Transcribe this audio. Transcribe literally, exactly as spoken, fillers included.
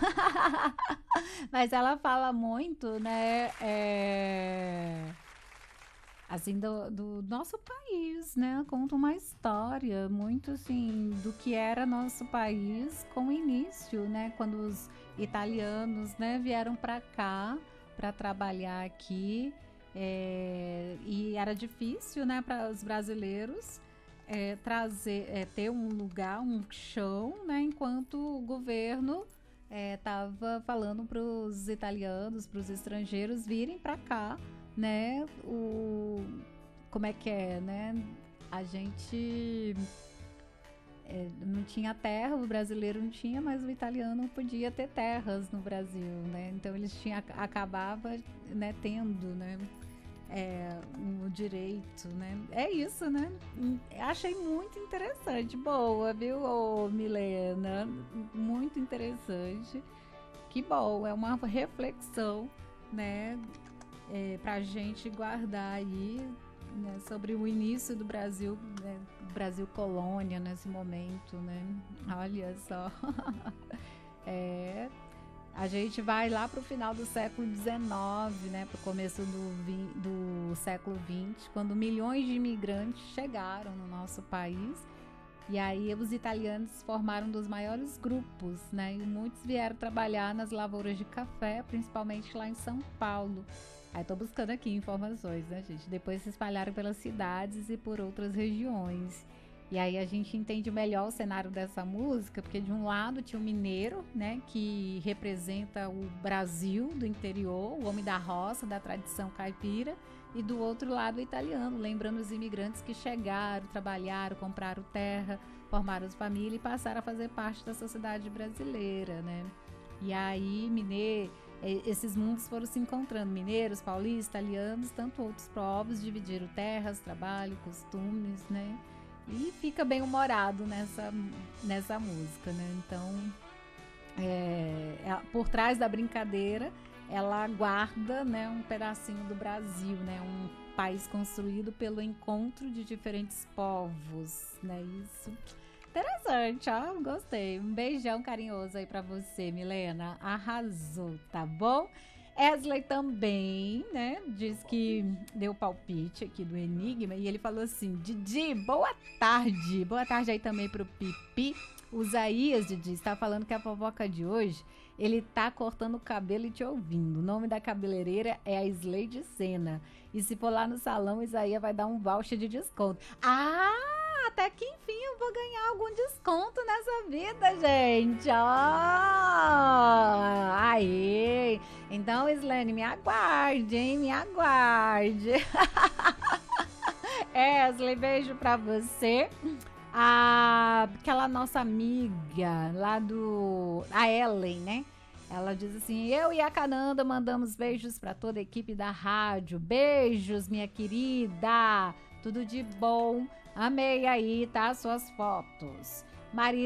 Mas ela fala muito, né? É, assim, do, do nosso país, né? Conta uma história muito assim do que era nosso país com o início, né? Quando os italianos, né, vieram para cá para trabalhar aqui. É, e era difícil, né, para os brasileiros é, trazer, é, ter um lugar, um chão, né, enquanto o governo estava falando para os italianos, para os estrangeiros virem para cá, né? O como é que é, né? A gente é, não tinha terra, o brasileiro não tinha, mas o italiano podia ter terras no Brasil, né? Então eles tinham acabava, né, tendo, né? É, o direito, né? É isso, né? Achei muito interessante. Boa, viu, ô, Milena? Muito interessante. Que bom, é uma reflexão, né? É, pra gente guardar aí, né, sobre o início do Brasil, né, Brasil colônia nesse momento, né? Olha só. É, a gente vai lá para o final do século dezenove, né, para o começo do, vi- do século vinte, quando milhões de imigrantes chegaram no nosso país. E aí os italianos formaram um dos maiores grupos, né? E muitos vieram trabalhar nas lavouras de café, principalmente lá em São Paulo. Aí tô buscando aqui informações, né, gente? Depois se espalharam pelas cidades e por outras regiões. E aí a gente entende melhor o cenário dessa música, porque de um lado tinha o mineiro, né, que representa o Brasil do interior, o homem da roça, da tradição caipira, e do outro lado o italiano, lembrando os imigrantes que chegaram, trabalharam, compraram terra, formaram família e passaram a fazer parte da sociedade brasileira, né? E aí, mineiro, esses mundos foram se encontrando, mineiros, paulistas, italianos, tanto outros povos, dividiram terras, trabalho, costumes, né? E fica bem humorado nessa, nessa música, né? Então, é, é- por trás da brincadeira, ela guarda, né, um pedacinho do Brasil, né? Um país construído pelo encontro de diferentes povos, né? Isso. Interessante, ó, gostei. Um beijão carinhoso aí pra você, Milena. Arrasou, tá bom? Esley também, né? Diz que deu palpite aqui do Enigma e ele falou assim: Didi, boa tarde. Boa tarde aí também pro Pipi. O Zaías, Didi, está falando que a fofoca de hoje ele tá cortando o cabelo e te ouvindo. O nome da cabeleireira é a Slade Sena. E se for lá no salão, Isaías vai dar um voucher de desconto. Ah! Até que enfim eu vou ganhar algum desconto nessa vida, gente. Ó! Aí! Então, Slane, me aguarde, hein? Me aguarde. Esley, beijo pra você. A, aquela nossa amiga lá do. A Ellen, né? Ela diz assim: eu e a Cananda mandamos beijos para toda a equipe da rádio. Beijos, minha querida. Tudo de bom. Amei aí, tá? Suas fotos. Maria